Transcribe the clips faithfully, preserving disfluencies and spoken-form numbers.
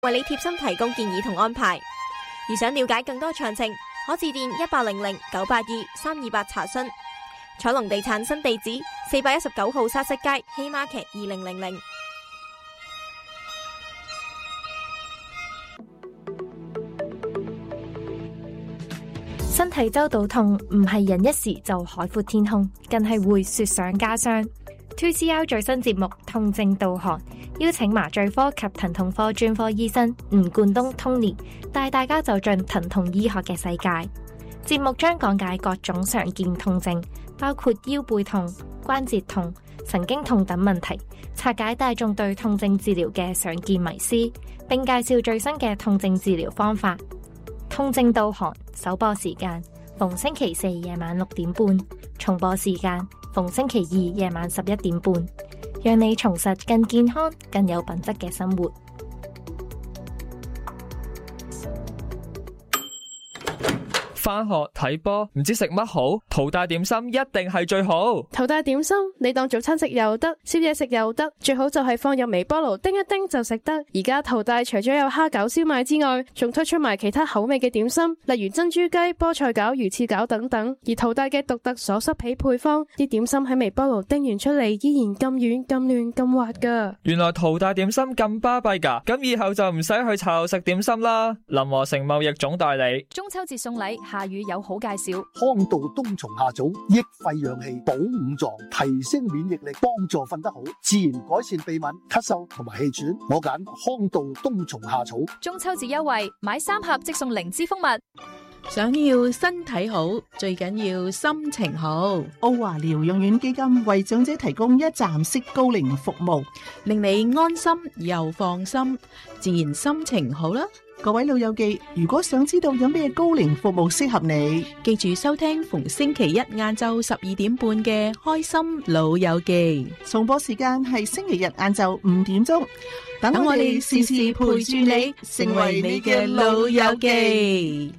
為你貼心提供建議同安排。而想了解更多詳情，可致電一八零零九八二三二八查詢。彩龍地產新地址四百一十九號沙石街希瑪劇二零零零。 身體周到痛唔係人一時就海闊天空，更係會雪上加霜。two C R 最新節目《痛症導航》，邀請麻醉科及疼痛科專科醫生吳冠東 Tony 帶大家走進疼痛醫學嘅世界。節目將講解各種常見痛症，包括腰背痛、關節痛、神經痛等問題，拆解大眾對痛症治療嘅常見迷思，並介紹最新嘅痛症治療方法。痛症導航首播時間逢星期四夜晚六點半，重播時間逢星期二夜晚十一點半，讓你重拾更健康、更有品質嘅生活。 返學睇波唔知食乜好，淘大點心一定係最好。 淘大點心你當早餐食又得，宵夜食又得，最好就係放入微波爐叮一叮就食得。而家淘大除咗有蝦餃燒賣之外，仲推出埋其他口味嘅點心，例如珍珠雞、菠菜餃、魚翅餃等等。而淘大嘅獨特鎖濕皮配方，啲點心喺微波爐叮完出嚟依然咁軟、咁嫩、咁滑噶。 原來淘大點心咁巴閉噶，咁以後就唔使去茶樓食點心啦。林和成貿易總代理。 中秋節送禮，夏雨有好介紹。 康道冬蟲夏草，益肺養氣，補五臟，提升免疫力，幫助瞓得好，自然改善鼻敏、咳嗽同埋氣喘。我揀康道冬蟲夏草。 中秋節優惠，買三盒即送靈芝蜂蜜。 想要身體好，最緊要心情好。 奧華療養院基金為長者提供一站式高齡服務， 令你安心又放心，自然心情好啦。 各位老友記，如果想知道有咩高齡服務適合你， 記住收聽逢星期一晏晝十二點半嘅開心老友記， 重播時間係星期日晏晝五點鐘。等我哋時時陪住你，成為你嘅老友記。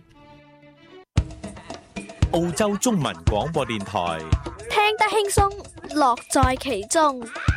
澳洲中文廣播電台， 聽得輕鬆，樂在其中。